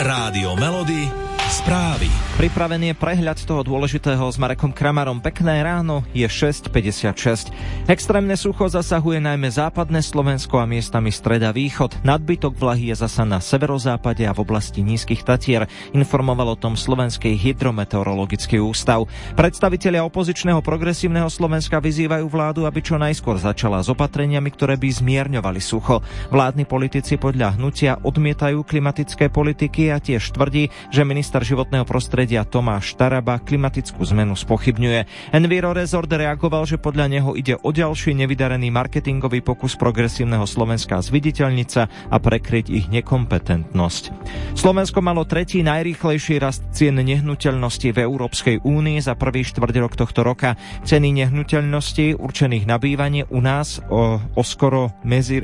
Rádio Melody, správy. Pripravený je prehľad toho dôležitého s Marekom Kramarom. Pekné ráno, je 6:56. Extrémne sucho zasahuje najmä západné Slovensko a miestami streda východ. Nadbytok vlahy je zasa na severozápade a v oblasti nízkych Tatier. Informoval o tom Slovenský hydrometeorologický ústav. Predstavitelia opozičného Progresívneho Slovenska vyzývajú vládu, aby čo najskôr začala s opatreniami, ktoré by zmierňovali sucho. Vládni politici podľa hnutia odmietajú klimatické politiky a tiež tvrdí, že minister životného prostredia Tomáš Taraba klimatickú zmenu spochybňuje. Enviro Resort reagoval, že podľa neho ide o ďalší nevydarený marketingový pokus Progresívneho Slovenska zviditeľniť sa a prekryť ich nekompetentnosť. Slovensko malo tretí najrýchlejší rast cien nehnuteľností v Európskej únii za prvý štvrťrok tohto roka. Ceny nehnuteľností určených na bývanie u nás oskoro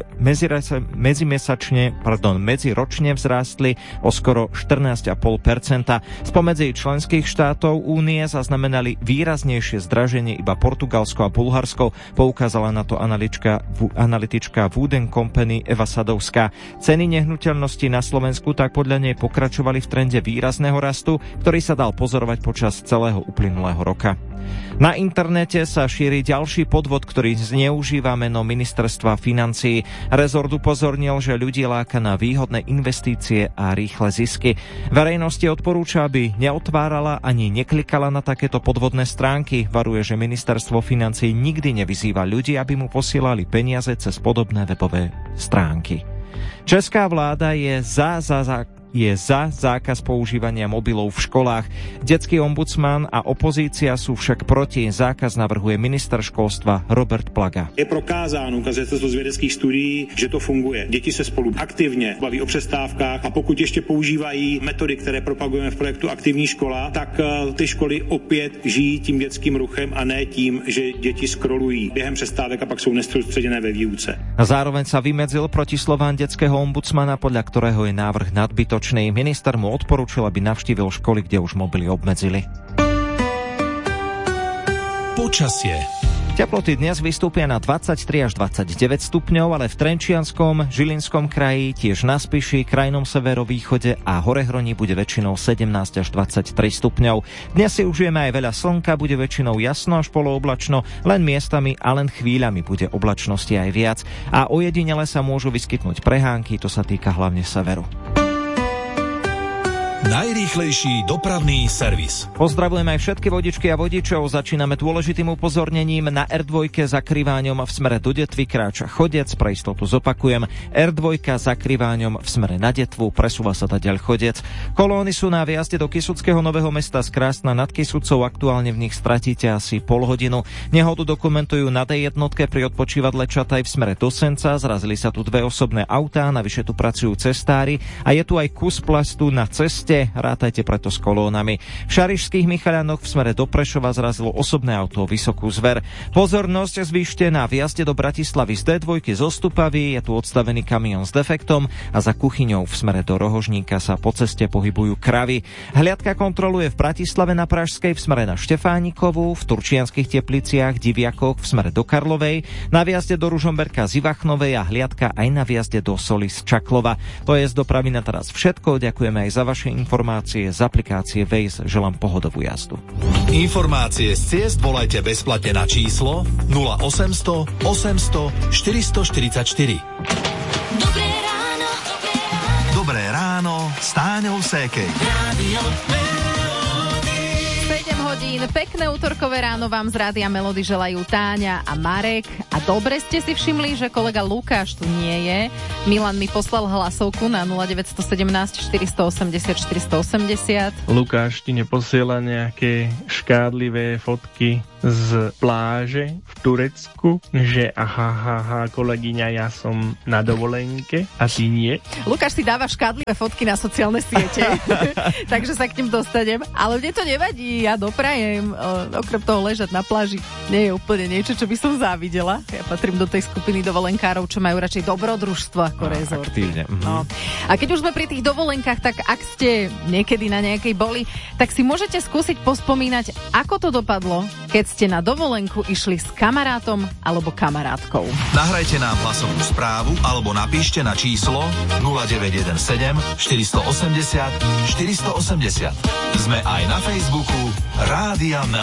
medziročne vzrástli o skoro 14,5%. Spomedzi členských štátov únie zaznamenali výraznejšie zdraženie iba Portugalsko a Bulharsko, poukázala na to analytička Wood & Company Eva Sadovská. Ceny nehnuteľností na Slovensku tak podľa nej pokračovali v trende výrazného rastu, ktorý sa dal pozorovať počas celého uplynulého roka. Na internete sa šíri ďalší podvod, ktorý zneužíva meno ministerstva financií. Rezort upozornil, že ľudí láka na výhodné investície a rýchle zisky. Verejnosti odporúča, aby neotvárala ani neklikala na takéto podvodné stránky. Varuje, že ministerstvo financií nikdy nevyzýva ľudí, aby mu posielali peniaze cez podobné webové stránky. Česká vláda je za zákaz používania mobilov v školách. Detský ombudsman a opozícia sú však proti. Zákaz navrhuje minister školstva Robert Plaga. Je prokázáno, ukazuje se to z vědeckých studií, že to funguje. Děti se spolu aktivně baví o přestávkách a pokud ještě používají metody, které propagujeme v projektu Aktivní škola, tak ty školy opět žijí tím dětským ruchem a ne tím, že děti scrollují během přestávek a pak jsou nesoustředěné ve výuce. Zároveň sa vymedzil proti slovám detského ombudsmana, podľa ktorého je návrh nadbytočný. Minister mu odporúčil, aby navštívil školy, kde už mobily obmedzili. Počasie. Teploty dnes vystúpia na 23 až 29 stupňov, ale v Trenčianskom, Žilinskom kraji, tiež na Spiši, krajnom severovýchode a Horehroní bude väčšinou 17 až 23 stupňov. Dnes si užijeme aj veľa slnka, bude väčšinou jasno až polooblačno, len miestami a len chvíľami bude oblačnosti aj viac. A ojedinele sa môžu vyskytnúť prehánky, to sa týka hlavne severu. Najrýchlejší dopravný servis. Pozdravujeme aj všetky vodičky a vodičov. Začíname dôležitým upozornením. Na R2 za Kriváňom v smere do Detvy kráča chodec. Pre istotu zopakujem. R2 za Kriváňom v smere na Detvu. Presúva sa taďaľ chodec. Kolóny sú na viazde do Kysuckého Nového Mesta z Krásna nad Kysucou. Aktuálne v nich stratíte asi pol hodinu. Nehodu dokumentujú na D1 pri odpočívadle Čataj v smere do Senca. Zrazili sa tu dve osobné autá, navyše tu pracujú cestári a je tu aj kus plastu na ceste. Rátajte preto s kolónami. V Šarišských Michaľanoch v smere do Prešova zrazilo osobné auto Vysokú Zver. Pozornosť zvýšte na viazde do Bratislavy z D2 zo Stupavy. Je tu odstavený kamión s defektom a za Kuchyňou v smere do Rohožníka sa po ceste pohybujú kravy. Hliadka kontroluje v Bratislave na Pražskej v smere na Štefánikovu, v Turčianskych Tepliciach, Diviakoch v smere do Karlovej, na viazde do Ružomberka z Ivachnovej a hliadka aj na viazde do Solis Čaklova. To je z dopravy na teraz všetko. Ďakujeme aj za vaše informácie z aplikácie Waze. Želám pohodovú jazdu. Informácie z ciest volajte bezplatne na číslo 0800 800 444. Dobré ráno. Dobré ráno s Táňou Sékej. Radio 7 hodín, pekné útorkové ráno vám z Rádia Melody želajú Táňa a Marek. A dobre ste si všimli, že kolega Lukáš tu nie je. Milan mi poslal hlasovku na 0917 480 480. Lukáš ti neposiela nejaké škádlivé fotky z pláže v Turecku, že aha, kolegyňa, ja som na dovolenke a ty nie? Lukáš si dáva škádlivé fotky na sociálne siete, takže sa k ním dostanem, ale mne to nevadí, ja doprajem, okrem toho ležať na pláži nie je úplne niečo, čo by som závidela. Ja patrím do tej skupiny dovolenkárov, čo majú radšej dobrodružstvo ako rezort. Aktívne. No. A keď už sme pri tých dovolenkách, tak ak ste niekedy na nejakej boli, tak si môžete skúsiť pospomínať, ako to dopadlo, keď ste na dovolenku išli s kamarátom alebo kamarátkou. Nahrajte nám hlasovú správu alebo napíšte na číslo 0917 480 480. Sme aj na Facebooku Rádia